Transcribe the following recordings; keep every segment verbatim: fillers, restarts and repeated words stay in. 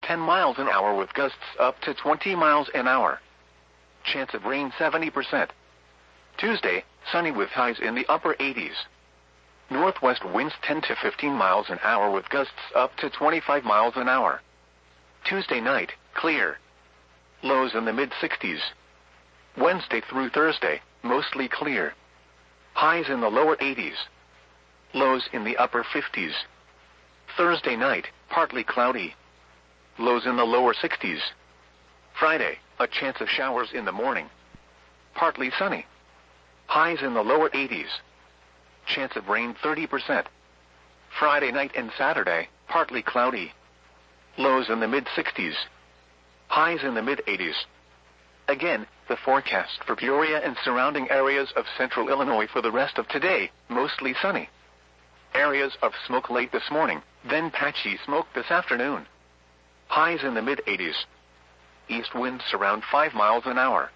ten miles an hour with gusts up to twenty miles an hour. Chance of rain seventy percent. Tuesday, sunny with highs in the upper eighties. Northwest winds ten to fifteen miles an hour with gusts up to twenty-five miles an hour. Tuesday night, clear. Lows in the mid-sixties. Wednesday through Thursday, mostly clear. Highs in the lower eighties. Lows in the upper fifties. Thursday night, partly cloudy. Lows in the lower sixties. Friday, a chance of showers in the morning. Partly sunny. Highs in the lower eighties. Chance of rain thirty percent. Friday night and Saturday, partly cloudy. Lows in the mid-sixties. Highs in the mid-eighties. Again, the forecast for Peoria and surrounding areas of central Illinois for the rest of today, mostly sunny. Areas of smoke late this morning, then patchy smoke this afternoon. Highs in the mid-eighties. East winds around five miles an hour.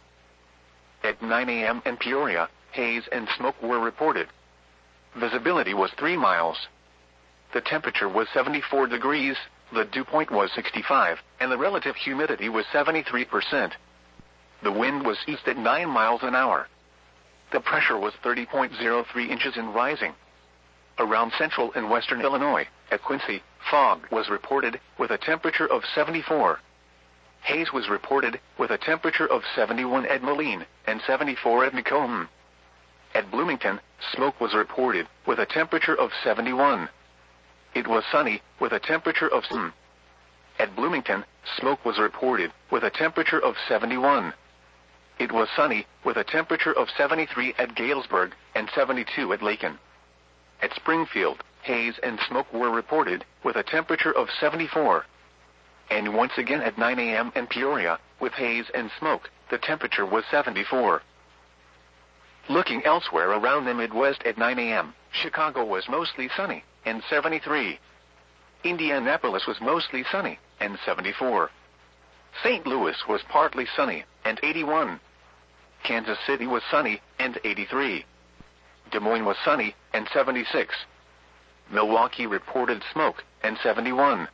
At nine a m in Peoria, haze and smoke were reported. Visibility was three miles. The temperature was seventy-four degrees, the dew point was sixty-five, and the relative humidity was seventy-three percent. The wind was east at nine miles an hour. The pressure was thirty point zero three inches and rising. Around central and western Illinois, at Quincy, fog was reported, with a temperature of seventy-four. Haze was reported, with a temperature of seventy-one at Moline, and seventy-four at Macomb. At Bloomington, smoke was reported, with a temperature of seventy-one. It was sunny, with a temperature of seven. At Bloomington, smoke was reported, with a temperature of seventy-one. It was sunny, with a temperature of seventy-three at Galesburg, and seventy-two at Lakin. At Springfield, haze and smoke were reported, with a temperature of seventy-four. And once again at nine a m in Peoria, with haze and smoke, the temperature was seventy-four. Looking elsewhere around the Midwest at nine a m, Chicago was mostly sunny, and seventy-three. Indianapolis was mostly sunny, and seventy-four. Saint Louis was partly sunny, and eighty-one. Kansas City was sunny, and eighty-three. Des Moines was sunny, and seventy-six. Milwaukee reported smoke, and seventy-one.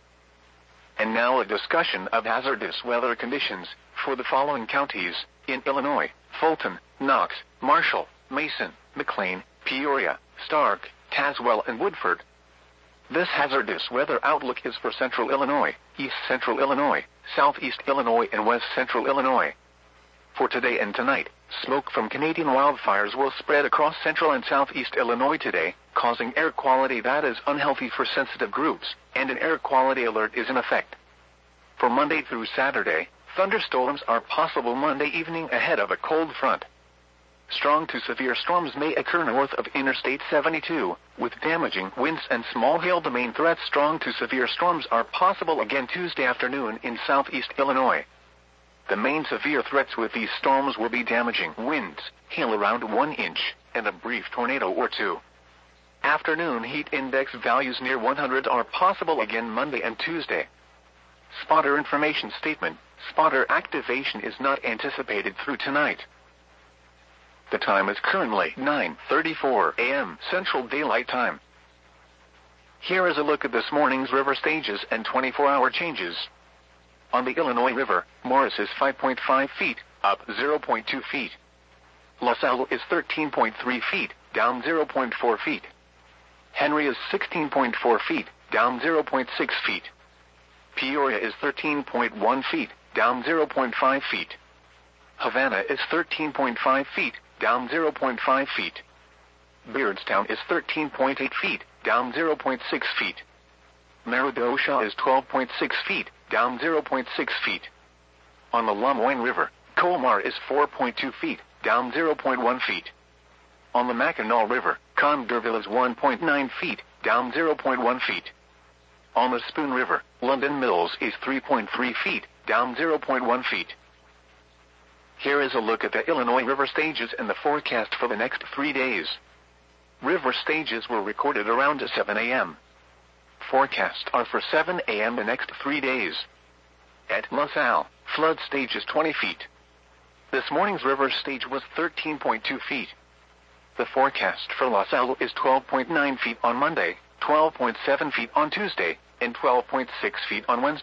And now a discussion of hazardous weather conditions for the following counties in Illinois: Fulton, Knox, Marshall, Mason, McLean, Peoria, Stark, Tazewell, and Woodford. This hazardous weather outlook is for central Illinois, east central Illinois, southeast Illinois, and west central Illinois. For today and tonight, smoke from Canadian wildfires will spread across central and southeast Illinois today, causing air quality that is unhealthy for sensitive groups, and an air quality alert is in effect. For Monday through Saturday, thunderstorms are possible Monday evening ahead of a cold front. Strong to severe storms may occur north of Interstate seventy-two, with damaging winds and small hail. The main threats strong to severe storms are possible again Tuesday afternoon in southeast Illinois. The main severe threats with these storms will be damaging winds, hail around one inch, and a brief tornado or two. Afternoon heat index values near one hundred are possible again Monday and Tuesday. Spotter information statement: spotter activation is not anticipated through tonight. The time is currently nine thirty-four a m Central Daylight Time. Here is a look at this morning's river stages and twenty-four hour changes. On the Illinois River, Morris is five point five feet, up zero point two feet. LaSalle is thirteen point three feet, down zero point four feet. Henry is sixteen point four feet, down zero point six feet. Peoria is thirteen point one feet, down zero point five feet. Havana is thirteen point five feet, down zero point five feet. Beardstown is thirteen point eight feet, down zero point six feet. Meridosha is twelve point six feet, down zero point six feet. On the LeMoyne River, Colmar is four point two feet, down zero point one feet. On the Mackinac River, Condorville is one point nine feet, down zero point one feet. On the Spoon River, London Mills is three point three feet, down zero point one feet. Here is a look at the Illinois river stages and the forecast for the next three days. River stages were recorded around seven a m Forecasts are for seven a m the next three days. At LaSalle, flood stage is twenty feet. This morning's river stage was thirteen point two feet. The forecast for LaSalle is twelve point nine feet on Monday, twelve point seven feet on Tuesday, and twelve point six feet on Wednesday.